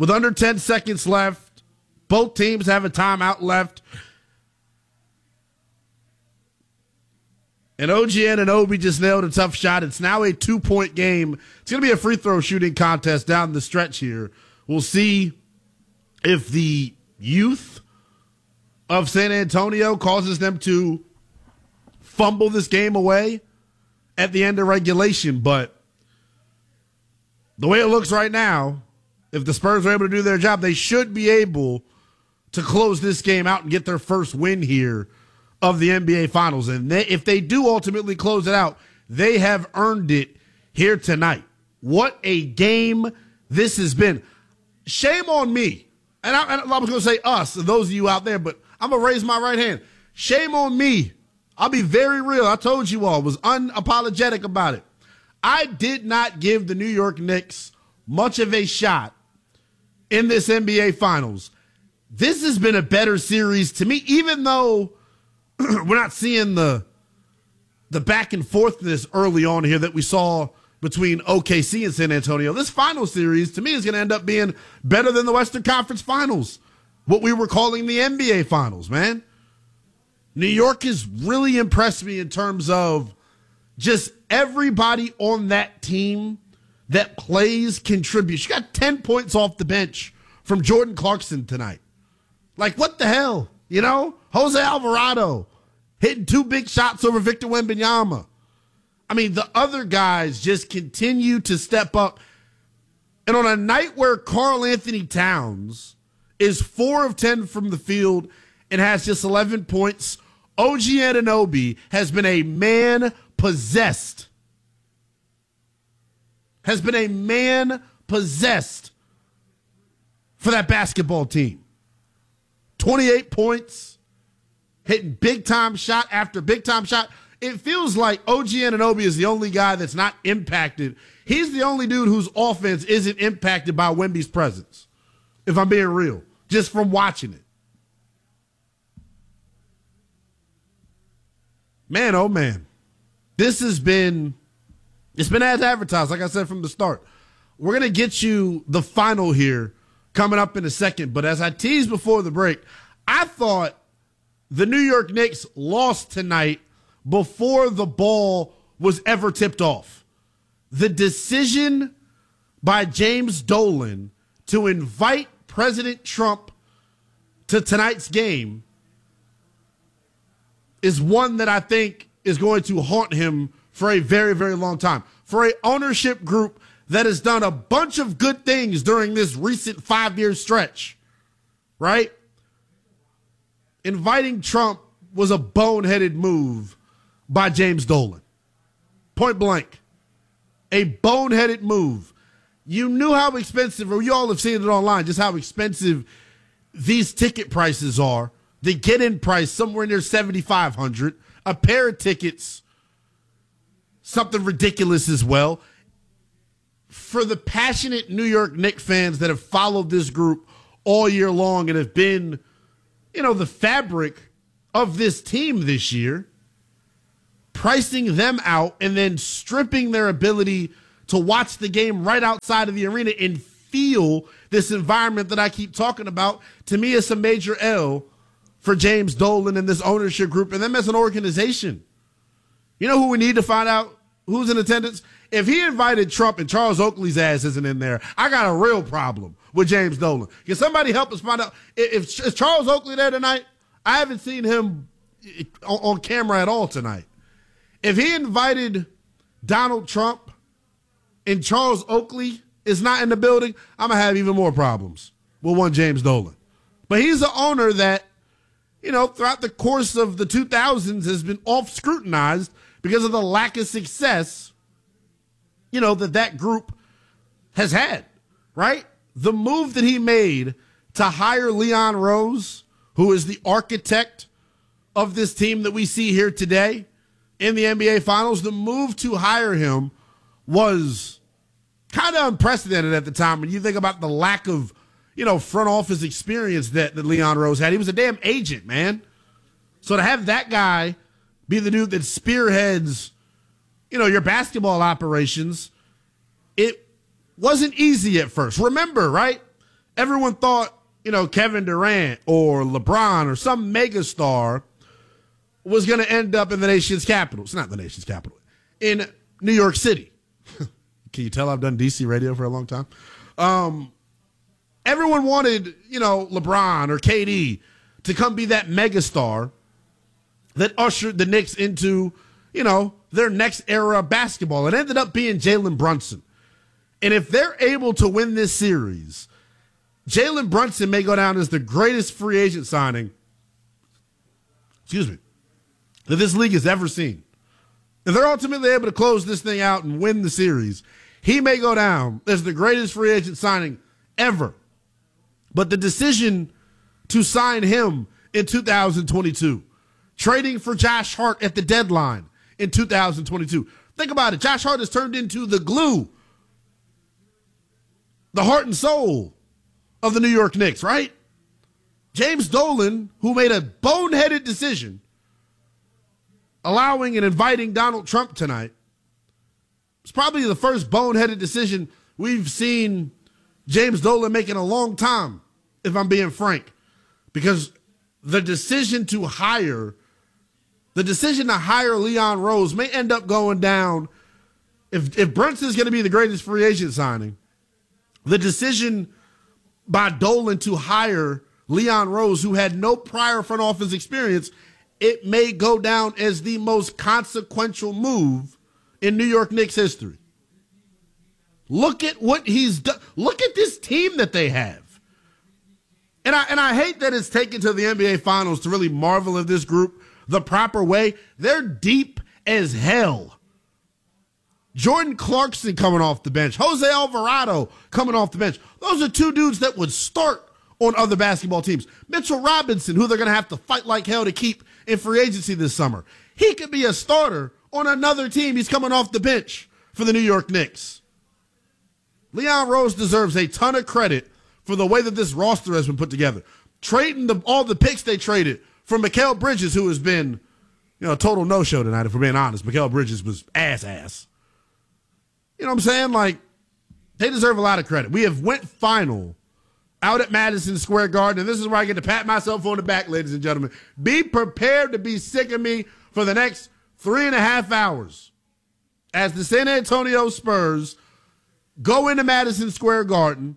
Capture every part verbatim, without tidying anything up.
with under ten seconds left. Both teams have a timeout left. And O G Anunoby just nailed a tough shot. It's now a two-point game. It's going to be a free throw shooting contest down the stretch here. We'll see if the youth of San Antonio causes them to fumble this game away at the end of regulation. But the way it looks right now, if the Spurs are able to do their job, they should be able to close this game out and get their first win here of the N B A Finals. And they, if they do ultimately close it out, they have earned it here tonight. What a game this has been. Shame on me. And I, and I was going to say us, and those of you out there, but I'm going to raise my right hand. Shame on me. I'll be very real. I told you all, was unapologetic about it. I did not give the New York Knicks much of a shot in this N B A Finals. This has been a better series to me, even though we're not seeing the the back and forthness early on here that we saw between O K C and San Antonio. This final series, to me, is going to end up being better than the Western Conference Finals, what we were calling the N B A Finals, man. New York has really impressed me in terms of just everybody on that team that plays contributes. You got ten points off the bench from Jordan Clarkson tonight. Like, what the hell? You know? Jose Alvarado hitting two big shots over Victor Wembanyama. I mean, the other guys just continue to step up. And on a night where Karl Anthony Towns is four of ten from the field and has just eleven points, O G Anunoby has been a man possessed. Has been a man possessed for that basketball team. twenty-eight points, hitting big-time shot after big-time shot. It feels like O G Anunoby is the only guy that's not impacted. He's the only dude whose offense isn't impacted by Wemby's presence, if I'm being real, just from watching it. Man, oh, man. This has been, it's been as advertised, like I said from the start. We're going to get you the final here coming up in a second. But as I teased before the break, I thought the New York Knicks lost tonight before the ball was ever tipped off. The decision by James Dolan to invite President Trump to tonight's game is one that I think is going to haunt him for a very, very long time. For a ownership group that has done a bunch of good things during this recent five-year stretch, right? Inviting Trump was a boneheaded move by James Dolan. Point blank. A boneheaded move. You knew how expensive, or you all have seen it online, just how expensive these ticket prices are. The get-in price, somewhere near seventy-five hundred dollars. A pair of tickets, something ridiculous as well. For the passionate New York Knicks fans that have followed this group all year long and have been, you know, the fabric of this team this year, pricing them out and then stripping their ability to watch the game right outside of the arena and feel this environment that I keep talking about, to me, it's a major L for James Dolan and this ownership group and them as an organization. You know who we need to find out who's in attendance? If he invited Trump and Charles Oakley's ass isn't in there, I got a real problem with James Dolan. Can somebody help us find out? If, if is Charles Oakley there tonight? I haven't seen him on, on camera at all tonight. If he invited Donald Trump and Charles Oakley is not in the building, I'm going to have even more problems with one James Dolan. But he's the owner that, you know, throughout the course of the two thousands has been oft scrutinized because of the lack of success, you know, that that group has had, right? The move that he made to hire Leon Rose, who is the architect of this team that we see here today in the N B A Finals, the move to hire him was kind of unprecedented at the time when you think about the lack of, you know, front office experience that, that Leon Rose had. He was a damn agent, man. So to have that guy be the dude that spearheads, you know, your basketball operations, it wasn't easy at first. Remember, right? everyone thought, you know, Kevin Durant or LeBron or some megastar was going to end up in the nation's capital. It's not the nation's capital. In New York City. Can you tell I've done D C radio for a long time? Um, everyone wanted, you know, LeBron or K D to come be that megastar that ushered the Knicks into, you know, their next era of basketball. It ended up being Jalen Brunson. And if they're able to win this series, Jalen Brunson may go down as the greatest free agent signing, excuse me, that this league has ever seen. If they're ultimately able to close this thing out and win the series, he may go down as the greatest free agent signing ever. But the decision to sign him in two thousand twenty-two, trading for Josh Hart at the deadline in two thousand twenty-two. Think about it. Josh Hart has turned into the glue, the heart and soul of the New York Knicks, right? James Dolan, who made a boneheaded decision allowing and inviting Donald Trump tonight, it's probably the first boneheaded decision we've seen James Dolan make in a long time, if I'm being frank. Because the decision to hire, the decision to hire Leon Rose may end up going down. If, if Brunson's going to be the greatest free agent signing, the decision by Dolan to hire Leon Rose, who had no prior front office experience, it may go down as the most consequential move in New York Knicks history. Look at what he's done. Look at this team that they have. And I and I hate that it's taken to the N B A Finals to really marvel at this group the proper way. They're deep as hell. Jordan Clarkson coming off the bench. Jose Alvarado coming off the bench. Those are two dudes that would start on other basketball teams. Mitchell Robinson, who they're going to have to fight like hell to keep in free agency this summer. He could be a starter on another team. He's coming off the bench for the New York Knicks. Leon Rose deserves a ton of credit for the way that this roster has been put together. Trading the, all the picks they traded for Mikal Bridges, who has been, you know, a total no-show tonight, if we're being honest. Mikal Bridges was ass-ass. You know what I'm saying? Like, they deserve a lot of credit. We have went final out at Madison Square Garden, and this is where I get to pat myself on the back, ladies and gentlemen. Be prepared to be sick of me for the next three and a half hours as the San Antonio Spurs go into Madison Square Garden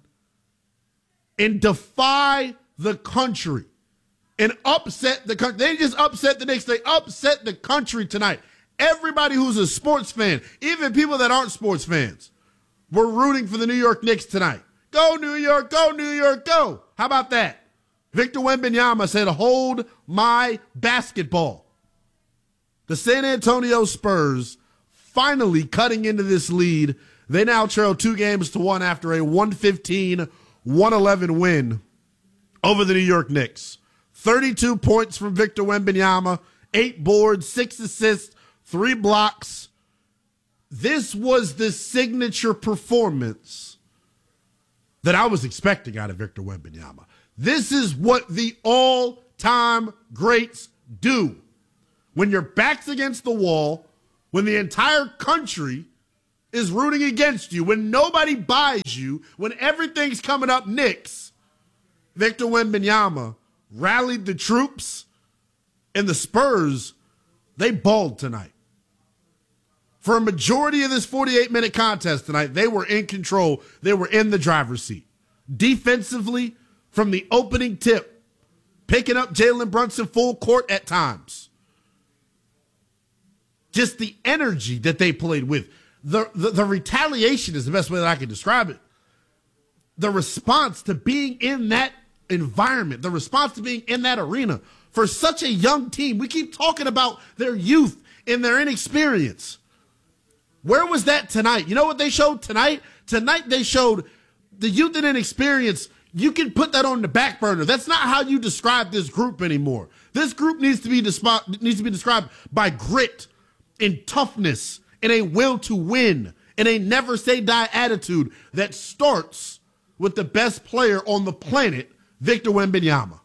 and defy the country and upset the country. They just upset the Knicks. They upset the country tonight. Everybody who's a sports fan, even people that aren't sports fans, were rooting for the New York Knicks tonight. Go New York, go New York, go. How about that? Victor Wembanyama said, hold my basketball. The San Antonio Spurs finally cutting into this lead. They now trail two games to one after a one fifteen, one eleven win over the New York Knicks. thirty-two points from Victor Wembanyama, eight boards, six assists, three blocks. This was the signature performance that I was expecting out of Victor Wembanyama. This is what the all-time greats do. When your back's against the wall, when the entire country is rooting against you, when nobody buys you, when everything's coming up Knicks, Victor Wembanyama rallied the troops, and the Spurs, they balled tonight. For a majority of this forty-eight minute contest tonight, they were in control. They were in the driver's seat. Defensively, from the opening tip, picking up Jalen Brunson full court at times. Just the energy that they played with. The, the, the retaliation is the best way that I can describe it. The response to being in that environment, the response to being in that arena for such a young team. We keep talking about their youth and their inexperience. Where was that tonight? You know what they showed tonight? Tonight they showed the youth and inexperience. You can put that on the back burner. That's not how you describe this group anymore. This group needs to be despi- needs to be described by grit and toughness and a will to win and a never say die attitude that starts with the best player on the planet, Victor Wembanyama.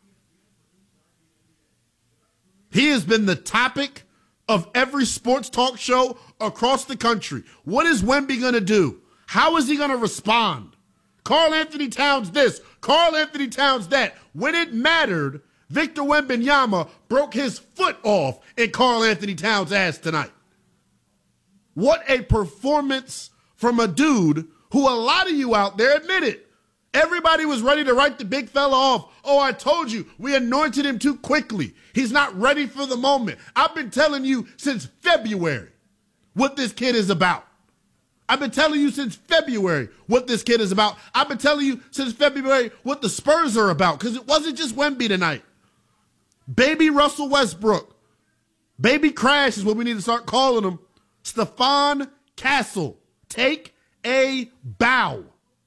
He has been the topic of every sports talk show across the country. What is Wemby going to do? How is he going to respond Karl Anthony Towns this, Karl Anthony Towns that. When it mattered, Victor Wembanyama broke his foot off in Karl Anthony Towns' ass tonight. What a performance from a dude who a lot of you out there admit it. Everybody was ready to write the big fella off. Oh, I told you, we anointed him too quickly. He's not ready for the moment. I've been telling you since February what this kid is about. I've been telling you since February what this kid is about. I've been telling you since February what the Spurs are about, because it wasn't just Wemby tonight. Baby Russell Westbrook. Baby Crash is what we need to start calling him. Stephon Castle. Take a bow.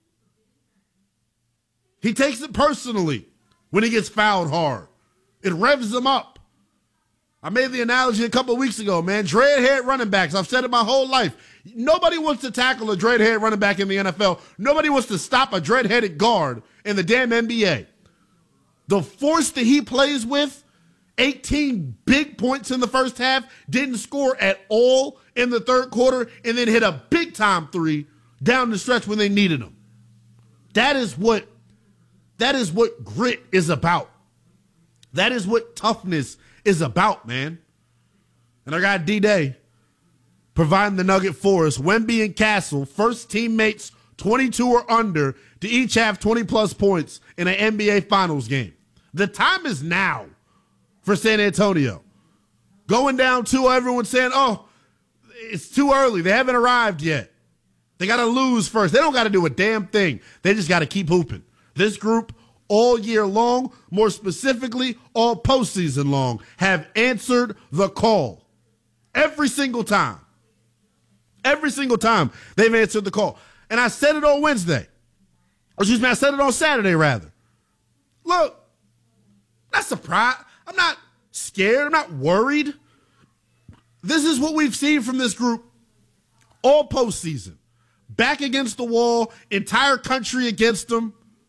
He takes it personally when he gets fouled hard. It revs him up. I made the analogy a couple of weeks ago, man. Dreadhead running backs. I've said it my whole life. Nobody wants to tackle a dreadhead running back in the N F L. Nobody wants to stop a dreadheaded guard in the damn N B A. The force that he plays with, eighteen big points in the first half, didn't score at all in the third quarter, and then hit a big-time three down the stretch when they needed him. That is what, that is what grit is about. That is what toughness is about, man. And I got D-Day providing the nugget for us. Wemby and Castle, first teammates twenty-two or under to each have twenty-plus points in an N B A Finals game. The time is now for San Antonio. Going down two, everyone's saying, oh, it's too early. They haven't arrived yet. They got to lose first. They don't got to do a damn thing. They just got to keep hooping. This group all year long, more specifically all postseason long, have answered the call. Every single time. Every single time they've answered the call. And I said it on Wednesday. Or excuse me, I said it on Saturday, rather. Look, I'm not surprised. I'm not scared. I'm not worried. This is what we've seen from this group all postseason. Back against the wall, entire country against them.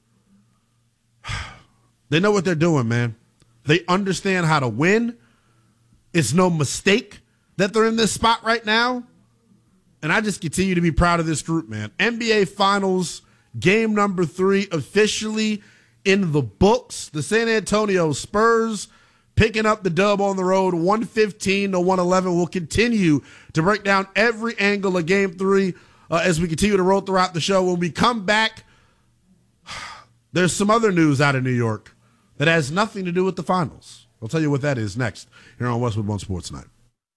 They know what they're doing, man. They understand how to win. It's no mistake that they're in this spot right now. And I just continue to be proud of this group, man. N B A Finals, game number three, officially in the books. The San Antonio Spurs picking up the dub on the road, one fifteen to one eleven. We'll continue to break down every angle of game three uh, as we continue to roll throughout the show. When we come back, there's some other news out of New York that has nothing to do with the finals. I'll tell you what that is next here on Westwood One Sports Night.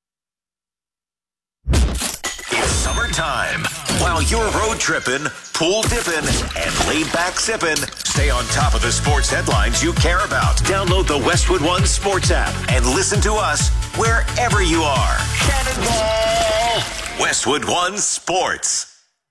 It's summertime. While you're road tripping, pool dipping, and laid back sipping, stay on top of the sports headlines you care about. Download the Westwood One Sports app and listen to us wherever you are. Cannonball! Westwood One Sports.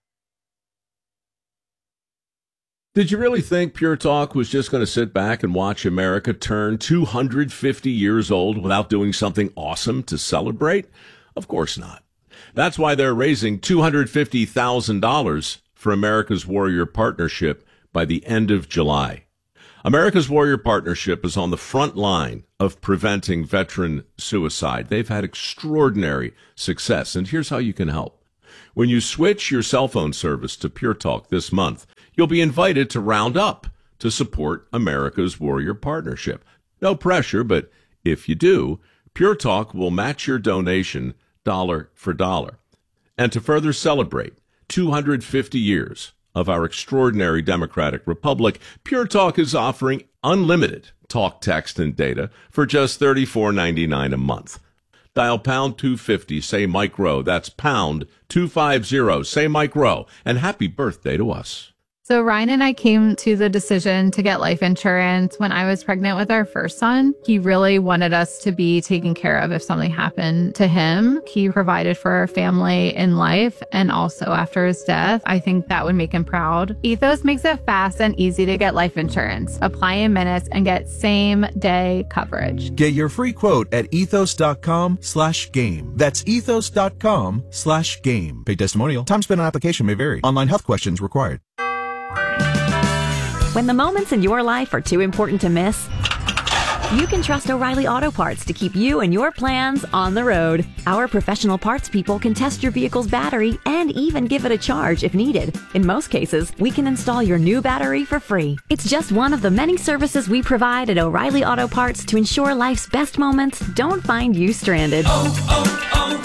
Did you really think Pure Talk was just going to sit back and watch America turn two hundred fifty years old without doing something awesome to celebrate? Of course not. That's why they're raising two hundred fifty thousand dollars for America's Warrior Partnership by the end of July. America's Warrior Partnership is on the front line of preventing veteran suicide. They've had extraordinary success, and here's how you can help. When you switch your cell phone service to Pure Talk this month, you'll be invited to round up to support America's Warrior Partnership. No pressure, but if you do, Pure Talk will match your donation dollar for dollar. And to further celebrate two hundred fifty years of our extraordinary democratic republic, Pure Talk is offering unlimited talk, text, and data for just thirty-four ninety-nine a month. Dial pound two fifty, say Mike Rowe. That's pound two fifty, say Mike Rowe. And happy birthday to us. So Ryan and I came to the decision to get life insurance when I was pregnant with our first son. He really wanted us to be taken care of if something happened to him. He provided for our family in life and also after his death. I think that would make him proud. Ethos makes it fast and easy to get life insurance. Apply in minutes and get same day coverage. Get your free quote at ethos.com slash game. That's ethos.com slash game. Paid testimonial. Time spent on application may vary. Online health questions required. When the moments in your life are too important to miss, You can trust O'Reilly Auto Parts to keep you and your plans on the road. Our professional parts people can test your vehicle's battery and even give it a charge if needed. In most cases, we can install your new battery for free. It's just one of the many services we provide at O'Reilly Auto Parts to ensure life's best moments don't find you stranded. Oh,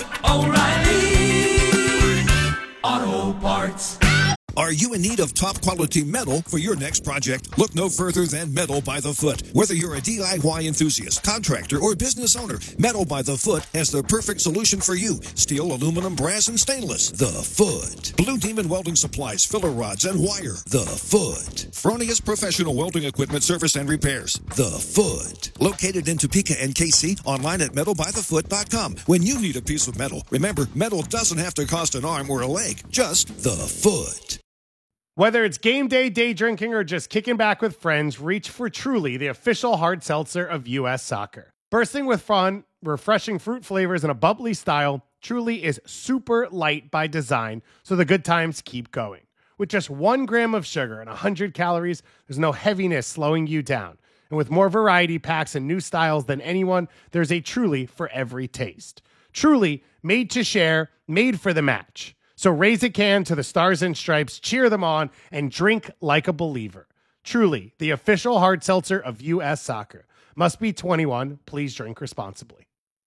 oh, oh, O'Reilly Auto Parts. Are you in need of top-quality metal for your next project? Look no further than Metal by the Foot. Whether you're a D I Y enthusiast, contractor, or business owner, Metal by the Foot has the perfect solution for you. Steel, aluminum, brass, and stainless. The Foot. Blue Demon Welding Supplies, filler rods, and wire. The Foot. Fronius Professional Welding Equipment Service and Repairs. The Foot. Located in Topeka and K C, online at metal by the foot dot com. When you need a piece of metal, remember, metal doesn't have to cost an arm or a leg. Just the Foot. Whether it's game day, day drinking, or just kicking back with friends, reach for Truly, the official hard seltzer of U S Soccer. Bursting with fun, refreshing fruit flavors, and a bubbly style, Truly is super light by design, so the good times keep going. With just one gram of sugar and one hundred calories, there's no heaviness slowing you down. And with more variety packs and new styles than anyone, there's a Truly for every taste. Truly, made to share, made for the match. So raise a can to the Stars and Stripes, cheer them on, and drink like a believer. Truly, the official hard seltzer of U S Soccer. Must be twenty-one. Please drink responsibly.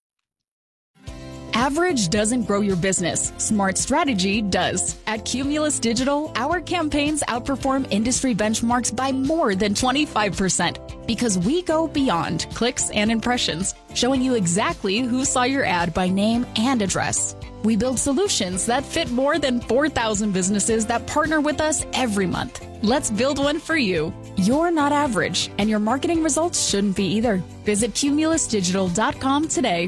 Average doesn't grow your business. Smart strategy does. At Cumulus Digital, our campaigns outperform industry benchmarks by more than twenty-five percent because we go beyond clicks and impressions, showing you exactly who saw your ad by name and address. We build solutions that fit more than four thousand businesses that partner with us every month. Let's build one for you. You're not average, and your marketing results shouldn't be either. Visit cumulus digital dot com today.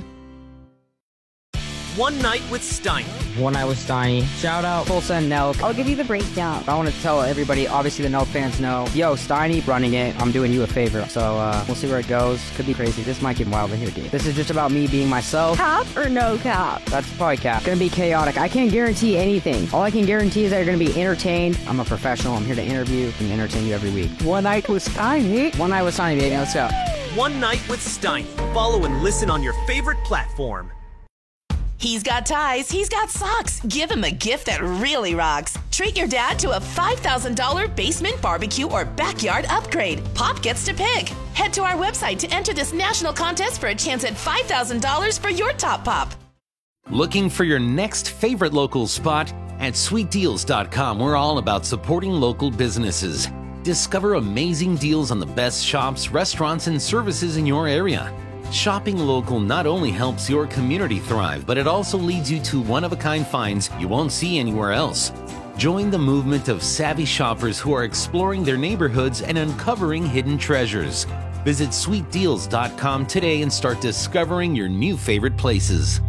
One Night with Steiny. One Night with Steiny. Shout out Tulsa and Nelk. I'll give you the breakdown. I want to tell everybody, obviously the Nelk fans know, yo, Steiny running it. I'm doing you a favor. So uh, we'll see where it goes. Could be crazy. This might get wild in here, dude. This is just about me being myself. Cap or no cap? That's probably cap. Gonna be chaotic. I can't guarantee anything. All I can guarantee is that you're gonna be entertained. I'm a professional. I'm here to interview and entertain you every week. One Night with Steiny. One Night with Steiny, baby. Let's go. One Night with Steiny. Follow and listen on your favorite platform. He's got ties, he's got socks. Give him a gift that really rocks. Treat your dad to a five thousand dollars basement barbecue or backyard upgrade. Pop gets to pick. Head to our website to enter this national contest for a chance at five thousand dollars for your top pop. Looking for your next favorite local spot? At sweet deals dot com, we're all about supporting local businesses. Discover amazing deals on the best shops, restaurants, and services in your area. Shopping local not only helps your community thrive, but it also leads you to one-of-a-kind finds you won't see anywhere else. Join the movement of savvy shoppers who are exploring their neighborhoods and uncovering hidden treasures. Visit sweet deals dot com today and start discovering your new favorite places.